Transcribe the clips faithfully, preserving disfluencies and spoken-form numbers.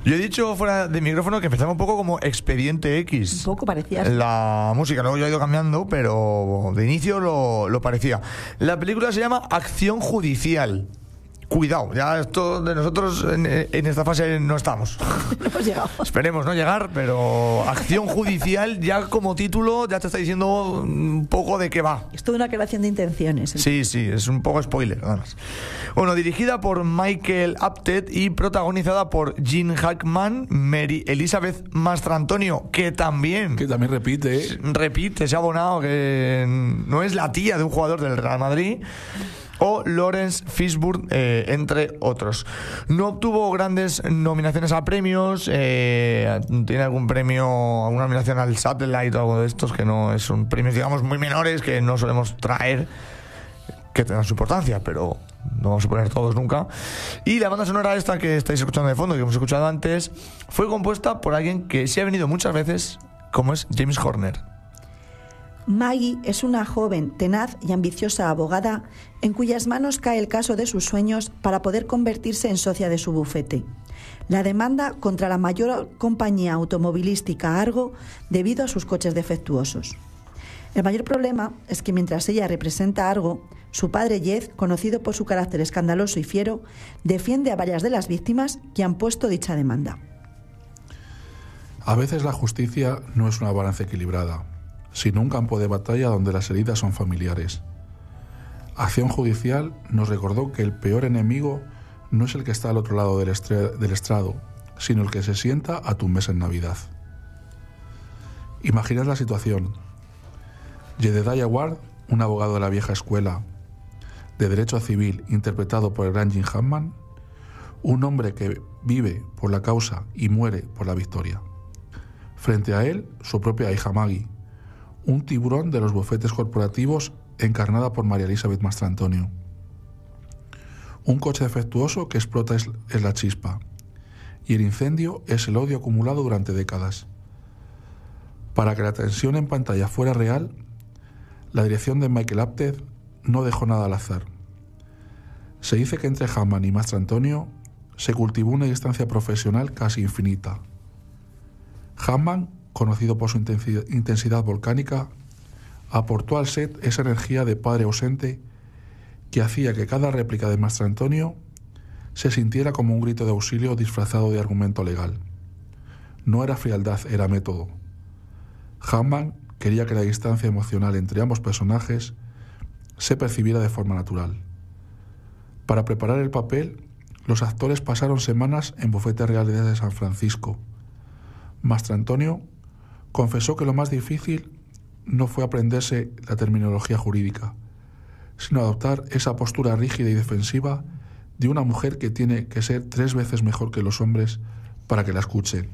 Yo he dicho fuera de micrófono que empezaba un poco como Expediente X. Un poco parecía. La música, luego yo he ido cambiando, pero de inicio lo, lo parecía. La película se llama Acción Judicial. Cuidado, ya esto de nosotros en, en esta fase no estamos. No hemos llegado. Esperemos no llegar, pero Acción Judicial ya como título ya te está diciendo un poco de qué va. Es toda una creación de intenciones. Sí, sí, es un poco spoiler, nada más. Bueno, dirigida por Michael Apted y protagonizada por Gene Hackman, Mary Elizabeth Mastrantonio, que también... Que también repite, ¿eh? Repite, se ha abonado, que no es la tía de un jugador del Real Madrid... o Lawrence Fishburne, eh, entre otros. No obtuvo grandes nominaciones a premios, eh, tiene algún premio, alguna nominación al Satellite o algo de estos, que no son premios, digamos, muy menores, que no solemos traer, que tengan su importancia, pero no vamos a poner todos nunca. Y la banda sonora esta que estáis escuchando de fondo, que hemos escuchado antes, fue compuesta por alguien que sí ha venido muchas veces, como es James Horner. Maggie es una joven, tenaz y ambiciosa abogada en cuyas manos cae el caso de sus sueños para poder convertirse en socia de su bufete. La demanda contra la mayor compañía automovilística Argo debido a sus coches defectuosos. El mayor problema es que mientras ella representa a Argo, su padre Jeff, conocido por su carácter escandaloso y fiero, defiende a varias de las víctimas que han puesto dicha demanda. A veces la justicia no es una balanza equilibrada, sino un campo de batalla donde las heridas son familiares. Acción Judicial nos recordó que el peor enemigo no es el que está al otro lado del, estre- del estrado, sino el que se sienta a tu mesa en Navidad. Imaginad la situación. Jedediah Ward, un abogado de la vieja escuela de derecho civil interpretado por el gran Gene Hackman, un hombre que vive por la causa y muere por la victoria. Frente a él, su propia hija Maggie, un tiburón de los bufetes corporativos encarnada por María Elizabeth Mastrantonio. Un coche defectuoso que explota es, es la chispa, y el incendio es el odio acumulado durante décadas. Para que la tensión en pantalla fuera real, la dirección de Michael Apted no dejó nada al azar. Se dice que entre Hackman y Mastrantonio se cultivó una distancia profesional casi infinita. Hackman, conocido por su intensidad, intensidad volcánica, aportó al set esa energía de padre ausente que hacía que cada réplica de Mastrantonio se sintiera como un grito de auxilio disfrazado de argumento legal. No era frialdad, era método. Hackman quería que la distancia emocional entre ambos personajes se percibiera de forma natural. Para preparar el papel, los actores pasaron semanas en bufetes reales de San Francisco. Mastrantonio confesó que lo más difícil no fue aprenderse la terminología jurídica, sino adoptar esa postura rígida y defensiva de una mujer que tiene que ser tres veces mejor que los hombres para que la escuchen.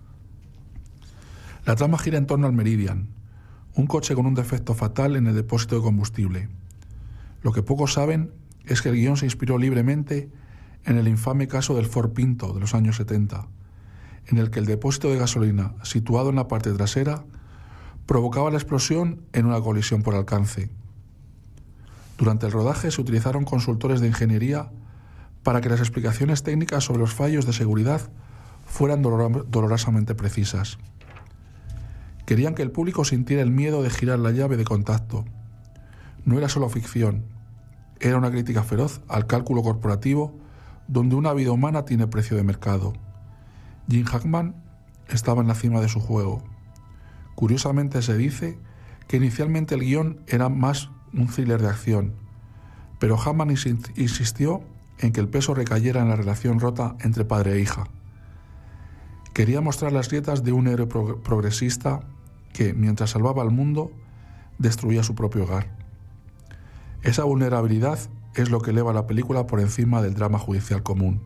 La trama gira en torno al Meridian, un coche con un defecto fatal en el depósito de combustible. Lo que pocos saben es que el guión se inspiró libremente en el infame caso del Ford Pinto de los años setenta, en el que el depósito de gasolina, situado en la parte trasera, provocaba la explosión en una colisión por alcance. Durante el rodaje se utilizaron consultores de ingeniería para que las explicaciones técnicas sobre los fallos de seguridad fueran dolor- dolorosamente precisas. Querían que el público sintiera el miedo de girar la llave de contacto. No era solo ficción, era una crítica feroz al cálculo corporativo donde una vida humana tiene precio de mercado. Gene Hackman estaba en la cima de su juego. Curiosamente se dice que inicialmente el guión era más un thriller de acción, pero Hackman insistió en que el peso recayera en la relación rota entre padre e hija. Quería mostrar las grietas de un héroe pro- progresista que, mientras salvaba al mundo, destruía su propio hogar. Esa vulnerabilidad es lo que eleva la película por encima del drama judicial común.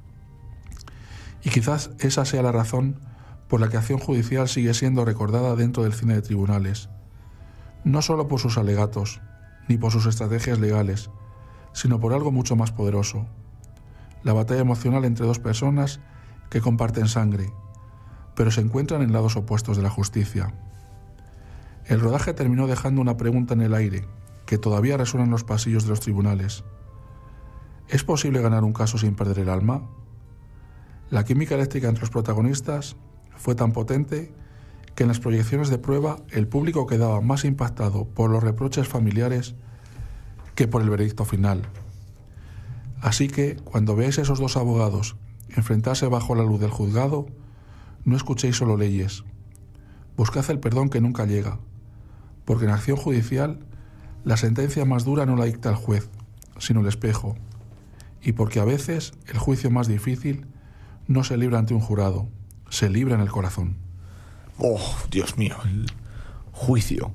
Y quizás esa sea la razón por la que Acción Judicial sigue siendo recordada dentro del cine de tribunales, no solo por sus alegatos, ni por sus estrategias legales, sino por algo mucho más poderoso: la batalla emocional entre dos personas que comparten sangre, pero se encuentran en lados opuestos de la justicia. El rodaje terminó dejando una pregunta en el aire, que todavía resuena en los pasillos de los tribunales. ¿Es posible ganar un caso sin perder el alma? La química eléctrica entre los protagonistas fue tan potente que en las proyecciones de prueba el público quedaba más impactado por los reproches familiares que por el veredicto final. Así que, cuando veáis a esos dos abogados enfrentarse bajo la luz del juzgado, no escuchéis solo leyes. Buscad el perdón que nunca llega, porque en acción judicial la sentencia más dura no la dicta el juez, sino el espejo, y porque a veces el juicio más difícil no se libra ante un jurado, se libra en el corazón. Oh, Dios mío, el juicio.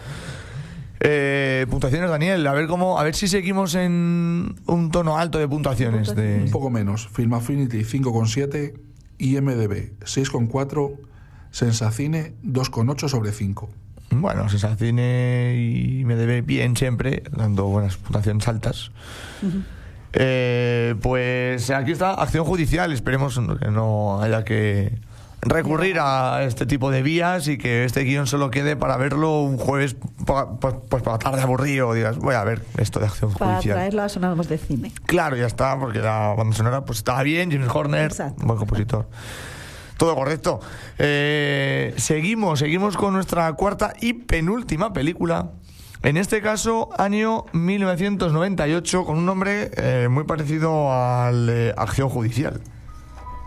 Eh, puntuaciones, Daniel, a ver cómo, a ver si seguimos en un tono alto de puntuaciones. De... Un poco menos. Film Affinity cinco coma siete, I M D B seis coma cuatro, Sensacine dos coma ocho sobre cinco. Bueno, Sensacine y I M D B bien siempre, dando buenas puntuaciones altas. Uh-huh. Eh, pues aquí está, acción judicial. Esperemos que no haya que recurrir a este tipo de vías y que este guión solo quede para verlo un jueves por, pues, pues por la tarde aburrido, digas, voy a ver esto de acción para judicial. Para traerlo a Sonamos de Cine. Claro, ya está, porque la banda sonora pues estaba bien, James Horner, exacto, buen compositor. Todo correcto. Eh, seguimos, seguimos con nuestra cuarta y penúltima película. En este caso, año mil novecientos noventa y ocho, con un nombre eh, muy parecido al de Acción Judicial.